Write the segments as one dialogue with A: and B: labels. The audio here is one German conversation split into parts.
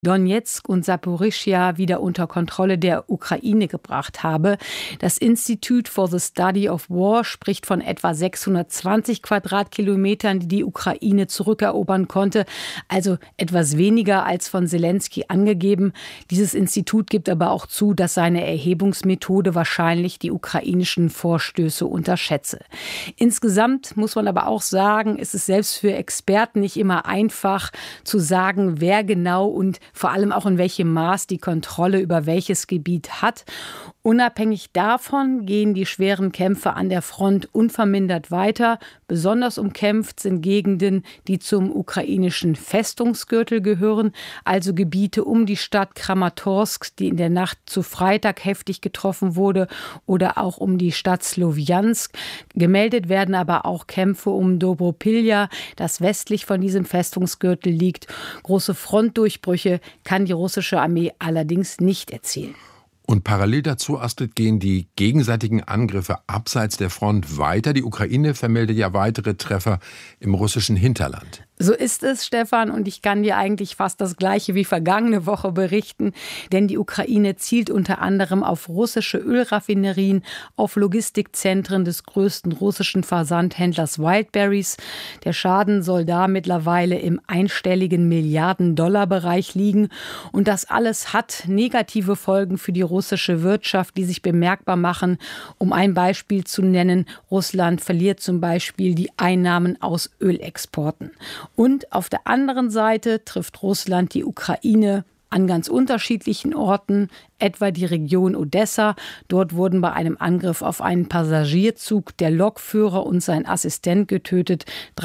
A: Donezk und Saporischschja wieder unter Kontrolle der Ukraine gebracht habe. Das Institute for the Study of War spricht von etwa 620 Quadratkilometern, die die Ukraine zurückerobern konnte, also etwas weniger als von Selenskyj angegeben. Dieses Institut gibt aber auch zu, dass seine Erhebungsmethode wahrscheinlich die ukrainischen Vorstöße unterschätze. Insgesamt muss man aber auch sagen, ist es selbst für Experten nicht immer einfach zu sagen, wer genau und vor allem auch in welchem Maß die Kontrolle über welches Gebiet hat. Unabhängig davon gehen die schweren Kämpfe an der Front unvermindert weiter. Besonders umkämpft sind Gegenden, die zum ukrainischen Festungsgürtel gehören, also Gebiete um die Stadt Kramatorsk, die in der Nacht zu Freitag heftig getroffen wurde, oder auch um die Stadt Slowjansk. Gemeldet werden aber auch Kämpfe um Dobropilja, das westlich von diesem Festungsgürtel liegt. Große Frontdurchbrüche kann die russische Armee allerdings nicht erzielen.
B: Und parallel dazu, Astrid, gehen die gegenseitigen Angriffe abseits der Front weiter. Die Ukraine vermeldet ja weitere Treffer im russischen Hinterland.
A: So ist es, Stefan, und ich kann dir eigentlich fast das Gleiche wie vergangene Woche berichten, denn die Ukraine zielt unter anderem auf russische Ölraffinerien, auf Logistikzentren des größten russischen Versandhändlers Wildberries. Der Schaden soll da mittlerweile im einstelligen Milliarden-Dollar-Bereich liegen, und das alles hat negative Folgen für die russische Wirtschaft, die sich bemerkbar machen. Um ein Beispiel zu nennen, Russland verliert zum Beispiel die Einnahmen aus Ölexporten. Und auf der anderen Seite trifft Russland die Ukraine an ganz unterschiedlichen Orten, etwa die Region Odessa. Dort wurden bei einem Angriff auf einen Passagierzug der Lokführer und sein Assistent getötet.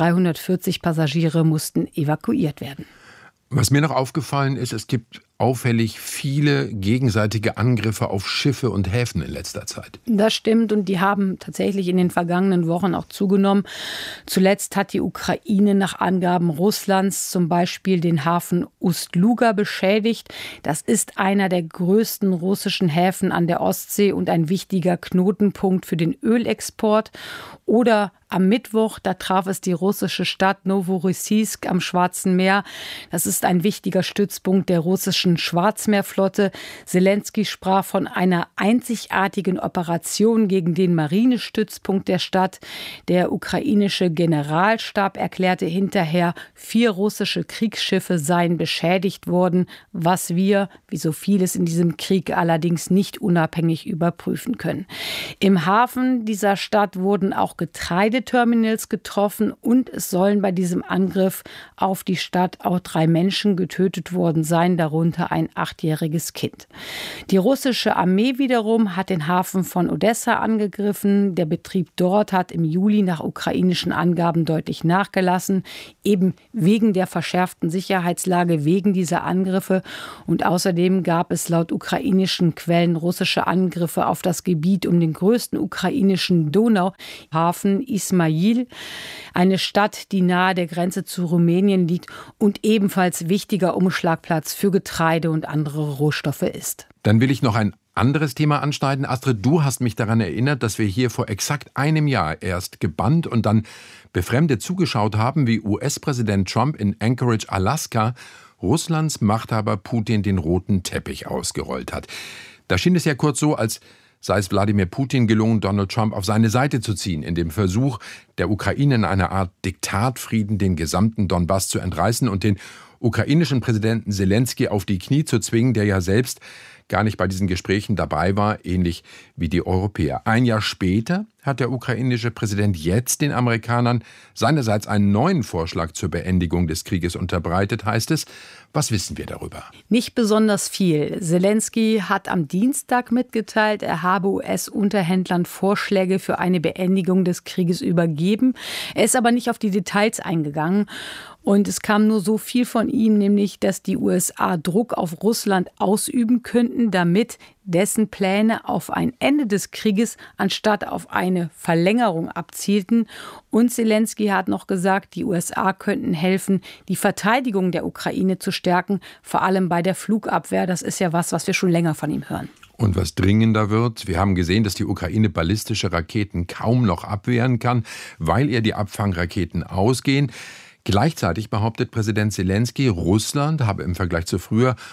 A: 340 Passagiere mussten evakuiert werden.
B: Was mir noch aufgefallen ist, es gibt auffällig viele gegenseitige Angriffe auf Schiffe und Häfen in letzter Zeit.
A: Das stimmt, und die haben tatsächlich in den vergangenen Wochen auch zugenommen. Zuletzt hat die Ukraine nach Angaben Russlands zum Beispiel den Hafen Ust-Luga beschädigt. Das ist einer der größten russischen Häfen an der Ostsee und ein wichtiger Knotenpunkt für den Ölexport. Oder am Mittwoch, da traf es die russische Stadt Novorossiysk am Schwarzen Meer. Das ist ein wichtiger Stützpunkt der russischen Schwarzmeerflotte. Selenskyj sprach von einer einzigartigen Operation gegen den Marinestützpunkt der Stadt. Der ukrainische Generalstab erklärte hinterher, 4 russische Kriegsschiffe seien beschädigt worden, was wir, wie so vieles in diesem Krieg, allerdings nicht unabhängig überprüfen können. Im Hafen dieser Stadt wurden auch Getreideterminals getroffen, und es sollen bei diesem Angriff auf die Stadt auch 3 Menschen getötet worden sein, darunter ein 8-jähriges Kind. Die russische Armee wiederum hat den Hafen von Odessa angegriffen. Der Betrieb dort hat im Juli nach ukrainischen Angaben deutlich nachgelassen, eben wegen der verschärften Sicherheitslage, wegen dieser Angriffe. Und außerdem gab es laut ukrainischen Quellen russische Angriffe auf das Gebiet um den größten ukrainischen Donauhafen Ismail, eine Stadt, die nahe der Grenze zu Rumänien liegt und ebenfalls wichtiger Umschlagplatz für Getreide und andere Rohstoffe ist.
B: Dann will ich noch ein anderes Thema anschneiden. Astrid, du hast mich daran erinnert, dass wir hier vor exakt einem Jahr erst gebannt und dann befremdet zugeschaut haben, wie US-Präsident Trump in Anchorage, Alaska, Russlands Machthaber Putin den roten Teppich ausgerollt hat. Da schien es ja kurz so, als sei es Wladimir Putin gelungen, Donald Trump auf seine Seite zu ziehen, in dem Versuch, der Ukraine in einer Art Diktatfrieden den gesamten Donbass zu entreißen und den ukrainischen Präsidenten Selenskyj auf die Knie zu zwingen, der ja selbst gar nicht bei diesen Gesprächen dabei war, ähnlich wie die Europäer. Ein Jahr später hat der ukrainische Präsident jetzt den Amerikanern seinerseits einen neuen Vorschlag zur Beendigung des Krieges unterbreitet, heißt es. Was wissen wir darüber?
A: Nicht besonders viel. Selenskyj hat am Dienstag mitgeteilt, er habe US-Unterhändlern Vorschläge für eine Beendigung des Krieges übergeben. Er ist aber nicht auf die Details eingegangen. Und es kam nur so viel von ihm, nämlich, dass die USA Druck auf Russland ausüben könnten, damit dessen Pläne auf ein Ende des Krieges anstatt auf eine Verlängerung abzielten. Und Selenskyj hat noch gesagt, die USA könnten helfen, die Verteidigung der Ukraine zu stärken, vor allem bei der Flugabwehr. Das ist ja was wir schon länger von ihm hören.
B: Und was dringender wird, wir haben gesehen, dass die Ukraine ballistische Raketen kaum noch abwehren kann, weil ihr die Abfangraketen ausgehen. Gleichzeitig behauptet Präsident Selenskyj, Russland habe im Vergleich zu früher